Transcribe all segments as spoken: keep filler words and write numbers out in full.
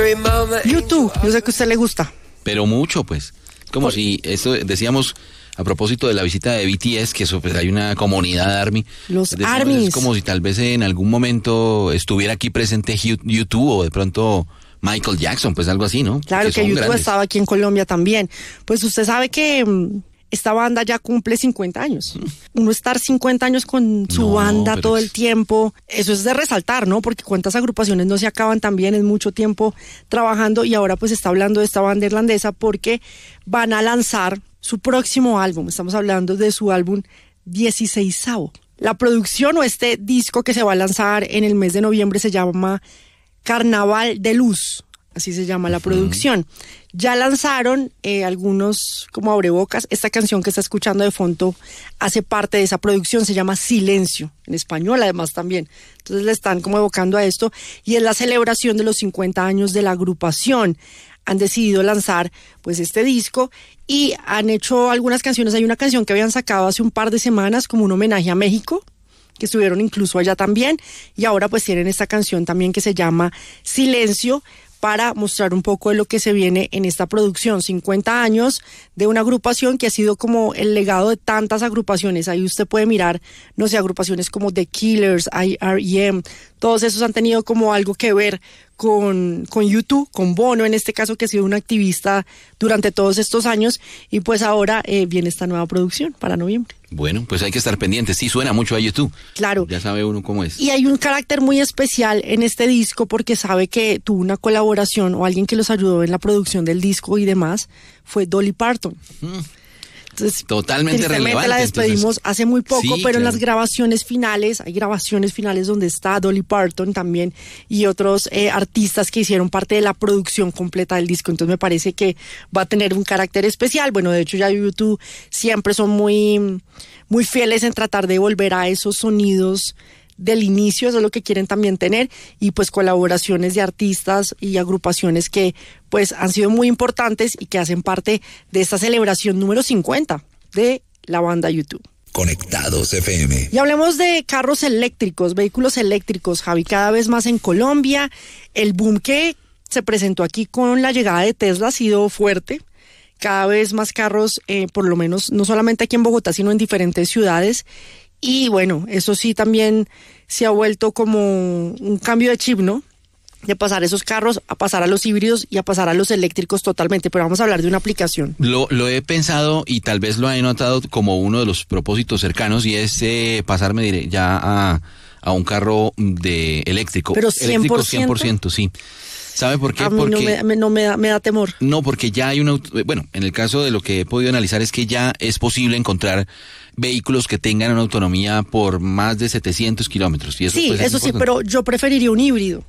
YouTube, yo sé que a usted le gusta. Pero mucho, pues. Es como Por... si, esto decíamos a propósito de la visita de B T S, que eso, pues, hay una comunidad de ARMY. Los Decíamos, ARMYs. Es como si tal vez en algún momento estuviera aquí presente YouTube o de pronto Michael Jackson, pues algo así, ¿no? Claro que, que YouTube grandes. Estaba aquí en Colombia también. Pues usted sabe que mmm, esta banda ya cumple cincuenta años. Uno estar cincuenta años con su no, banda todo el tiempo, eso es de resaltar, ¿no? Porque cuántas agrupaciones no se acaban también, es mucho tiempo trabajando, y ahora pues está hablando de esta banda irlandesa porque van a lanzar su próximo álbum. Estamos hablando de su álbum dieciseisavo. La producción o este disco que se va a lanzar en el mes de noviembre se llama Carnaval de Luz, así se llama la uh-huh. producción. Ya lanzaron eh, algunos como abrebocas. Esta canción que está escuchando de fondo hace parte de esa producción, se llama Silencio, en español además también. Entonces le están como evocando a esto, y es la celebración de los cincuenta años de la agrupación. Han decidido lanzar pues este disco y han hecho algunas canciones. Hay una canción que habían sacado hace un par de semanas como un homenaje a México, que estuvieron incluso allá también, y ahora pues tienen esta canción también que se llama Silencio, para mostrar un poco de lo que se viene en esta producción. cincuenta años de una agrupación que ha sido como el legado de tantas agrupaciones. Ahí usted puede mirar, no sé, agrupaciones como The Killers, I R E M, todos esos han tenido como algo que ver con, con YouTube, con Bono en este caso, que ha sido un activista durante todos estos años, y pues ahora eh, viene esta nueva producción para noviembre. Bueno, pues hay que estar pendientes. Sí, suena mucho a YouTube. Claro. Ya sabe uno cómo es. Y hay un carácter muy especial en este disco porque sabe que tuvo una colaboración o alguien que los ayudó en la producción del disco y demás, fue Dolly Parton. Mm. Entonces, totalmente relevante. La despedimos entonces, hace muy poco, sí, pero claro. En las grabaciones finales, hay grabaciones finales donde está Dolly Parton también y otros eh, artistas que hicieron parte de la producción completa del disco. Entonces me parece que va a tener un carácter especial. Bueno, de hecho ya YouTube siempre son muy, muy fieles en tratar de volver a esos sonidos del inicio, eso es lo que quieren también tener, y pues colaboraciones de artistas y agrupaciones que pues han sido muy importantes y que hacen parte de esta celebración número cincuenta de la banda YouTube. Conectados F M. Y hablemos de carros eléctricos, vehículos eléctricos, Javi, cada vez más en Colombia. El boom que se presentó aquí con la llegada de Tesla ha sido fuerte. Cada vez más carros, eh, por lo menos no solamente aquí en Bogotá, sino en diferentes ciudades. Y bueno, eso sí también se ha vuelto como un cambio de chip, ¿no? De pasar esos carros a pasar a los híbridos y a pasar a los eléctricos totalmente. Pero vamos a hablar de una aplicación. Lo, lo he pensado y tal vez lo he notado como uno de los propósitos cercanos, y es eh, pasarme diré, ya a, a un carro de eléctrico. Pero cien por ciento. Eléctrico cien por ciento, sí. ¿Sabe por qué? A mí porque no, me, no me, da, me da temor. No, porque ya hay una... Bueno, en el caso de lo que he podido analizar es que ya es posible encontrar vehículos que tengan una autonomía por más de setecientos kilómetros. Y eso, sí, pues, eso sí, pero yo preferiría un híbrido.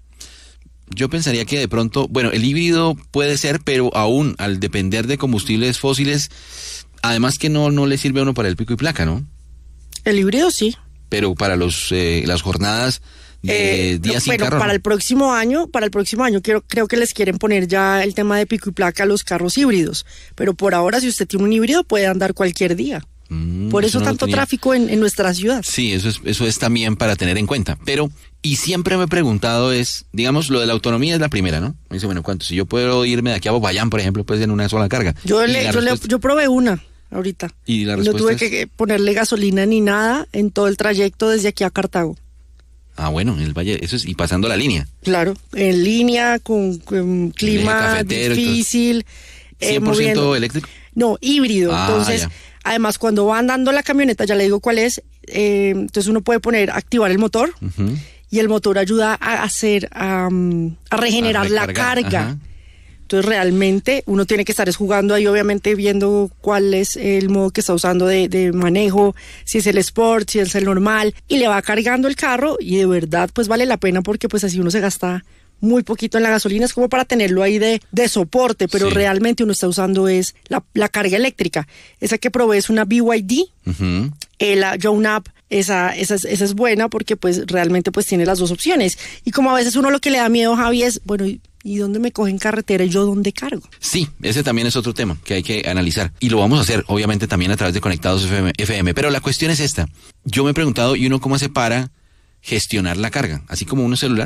Yo pensaría que de pronto, bueno, el híbrido puede ser, pero aún al depender de combustibles fósiles, además que no, no le sirve a uno para el pico y placa, ¿no? El híbrido sí. Pero para los eh, las jornadas de eh, días no, sin bueno, carro. para el próximo año, para el próximo año quiero, creo que les quieren poner ya el tema de pico y placa a los carros híbridos. Pero por ahora, si usted tiene un híbrido, puede andar cualquier día. Mm, por eso, eso no tanto tráfico en, en nuestra ciudad. Sí, eso es, eso es también para tener en cuenta. Pero, y siempre me he preguntado es, digamos, lo de la autonomía es la primera, ¿no? Me dice, bueno, ¿cuánto? Si yo puedo irme de aquí a Popayán, por ejemplo, pues en una sola carga. Yo, le, yo, respuesta... le, yo probé una ahorita. Y la y no tuve es... que ponerle gasolina ni nada en todo el trayecto desde aquí a Cartago. Ah, bueno, en el Valle, eso es, y pasando la línea. Claro, en línea, con, con clima difícil. ¿cien por ciento eh, eléctrico? No, híbrido. Ah, entonces, ya. Además, cuando va andando la camioneta, ya le digo cuál es, eh, entonces uno puede poner, activar el motor, uh-huh. y el motor ayuda a hacer, a, a regenerar a la carga. Ajá. Entonces, realmente, uno tiene que estar es jugando ahí, obviamente, viendo cuál es el modo que está usando de, de manejo, si es el Sport, si es el normal, y le va cargando el carro, y de verdad, pues vale la pena, porque pues así uno se gasta muy poquito en la gasolina, es como para tenerlo ahí de, de soporte, pero sí. Realmente uno está usando es la, la carga eléctrica. Esa que probé es una B Y D, uh-huh. eh, la Jonapp, esa, esa, esa es buena porque pues realmente pues tiene las dos opciones. Y como a veces uno lo que le da miedo, Javi, es, bueno, ¿y dónde me cogen carretera y yo dónde cargo? Sí, ese también es otro tema que hay que analizar. Y lo vamos a hacer, obviamente, también a través de Conectados F M. Pero la cuestión es esta. Yo me he preguntado, ¿y uno cómo hace para gestionar la carga? Así como uno celular.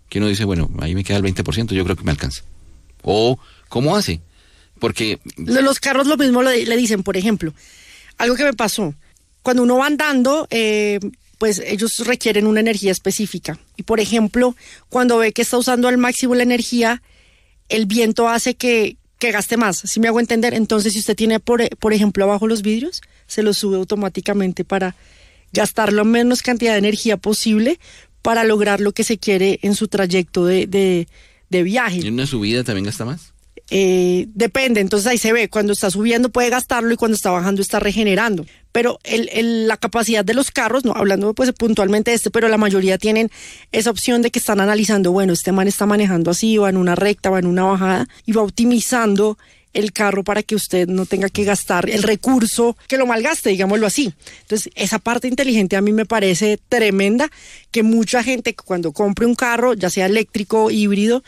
que uno dice, bueno, ahí me queda el veinte por ciento, yo creo que me alcanza. O, ¿cómo hace? Porque... Los carros lo mismo le, le dicen, por ejemplo, algo que me pasó, cuando uno va andando, eh, pues ellos requieren una energía específica. Y por ejemplo, cuando ve que está usando al máximo la energía, el viento hace que, que gaste más, ¿sí me hago entender? Entonces, si usted tiene, por, por ejemplo, abajo los vidrios, se los sube automáticamente para gastar la menos cantidad de energía posible para lograr lo que se quiere en su trayecto de, de, de viaje. ¿Y en una subida también gasta más? Eh, depende, entonces ahí se ve, cuando está subiendo puede gastarlo y cuando está bajando está regenerando, pero el, el, la capacidad de los carros, no hablando pues puntualmente de este, pero la mayoría tienen esa opción de que están analizando, bueno, este man está manejando así, va en una recta, va en una bajada y va optimizando el carro para que usted no tenga que gastar el recurso, que lo malgaste, digámoslo así. Entonces, esa parte inteligente a mí me parece tremenda, que mucha gente cuando compre un carro, ya sea eléctrico o híbrido,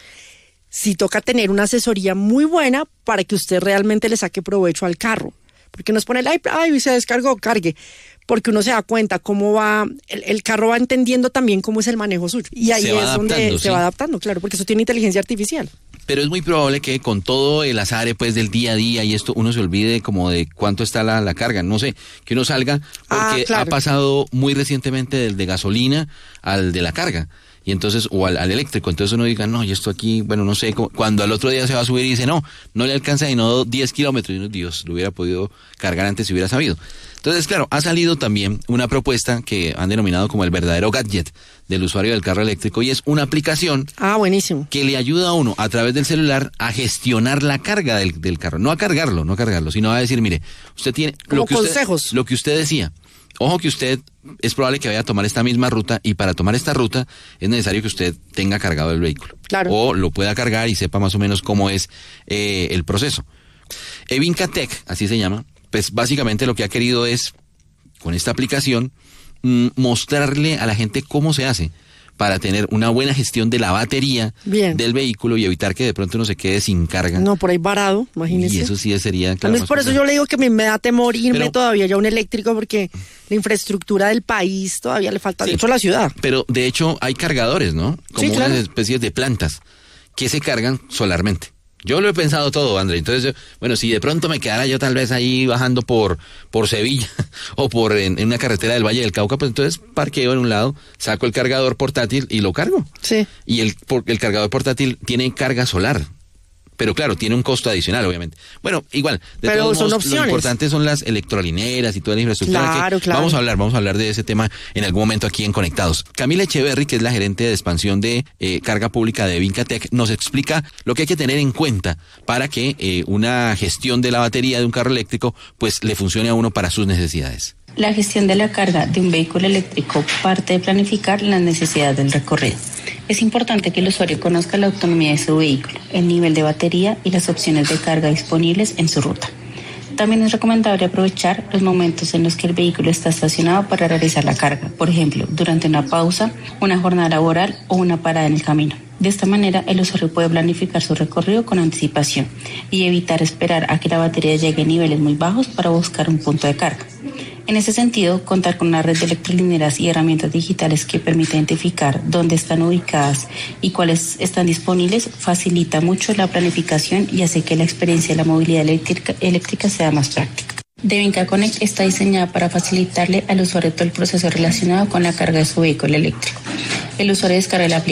sí toca tener una asesoría muy buena para que usted realmente le saque provecho al carro. Porque no es poner, ay, ay, se descargó, cargue. Porque uno se da cuenta cómo va, el, el carro va entendiendo también cómo es el manejo suyo. Y ahí es donde sí. se va adaptando, claro, porque eso tiene inteligencia artificial. Pero es muy probable que con todo el azar pues del día a día y esto, uno se olvide como de cuánto está la, la carga. No sé, que uno salga porque ah, claro. ha pasado muy recientemente del de gasolina al de la carga. Y entonces, o al, al eléctrico, entonces uno diga, no, y esto aquí, bueno, no sé, cuando al otro día se va a subir y dice, no, no le alcanza y no diez kilómetros, y uno, Dios, lo hubiera podido cargar antes si hubiera sabido. Entonces, claro, ha salido también una propuesta que han denominado como el verdadero gadget del usuario del carro eléctrico y es una aplicación ah, buenísimo. que le ayuda a uno a través del celular a gestionar la carga del, del carro, no a cargarlo, no a cargarlo, sino a decir, mire, usted tiene... Como lo que consejos. Usted, lo que usted decía. Ojo que usted es probable que vaya a tomar esta misma ruta y para tomar esta ruta es necesario que usted tenga cargado el vehículo. Claro. O lo pueda cargar y sepa más o menos cómo es eh, el proceso. Evinca Tech, así se llama, pues básicamente lo que ha querido es, con esta aplicación, mmm, mostrarle a la gente cómo se hace para tener una buena gestión de la batería Bien. del vehículo y evitar que de pronto uno se quede sin carga. No, por ahí varado, imagínese. Y eso sí sería... Claro, a mí es por eso yo le digo que me, me da temor irme pero, todavía ya a un eléctrico porque la infraestructura del país todavía le falta, sí, de hecho, a la ciudad. Pero de hecho hay cargadores, ¿no? Como sí, claro. unas especies de plantas que se cargan solarmente. Yo lo he pensado todo, André. Entonces, yo, bueno, si de pronto me quedara yo tal vez ahí bajando por por Sevilla o por en, en una carretera del Valle del Cauca, pues entonces parqueo en un lado, saco el cargador portátil y lo cargo. Sí. Y el, por, el cargador portátil tiene carga solar. Pero claro, tiene un costo adicional, obviamente. Bueno, igual, de pero todos son modos, opciones. Lo importante son las electrolineras y toda la infraestructura. Claro, que claro. Vamos a hablar, vamos a hablar de ese tema en algún momento aquí en Conectados. Camila Echeverry, que es la gerente de expansión de eh, carga pública de Evinca Tech, nos explica lo que hay que tener en cuenta para que eh, una gestión de la batería de un carro eléctrico pues le funcione a uno para sus necesidades. La gestión de la carga de un vehículo eléctrico parte de planificar las necesidades del recorrido. Es importante que el usuario conozca la autonomía de su vehículo, el nivel de batería y las opciones de carga disponibles en su ruta. También es recomendable aprovechar los momentos en los que el vehículo está estacionado para realizar la carga, por ejemplo, durante una pausa, una jornada laboral o una parada en el camino. De esta manera, el usuario puede planificar su recorrido con anticipación y evitar esperar a que la batería llegue a niveles muy bajos para buscar un punto de carga. En ese sentido, contar con una red de electrolineras y herramientas digitales que permita identificar dónde están ubicadas y cuáles están disponibles facilita mucho la planificación y hace que la experiencia de la movilidad eléctrica, eléctrica sea más práctica. Evinca Connect está diseñada para facilitarle al usuario todo el proceso relacionado con la carga de su vehículo eléctrico. El usuario descarga la aplicación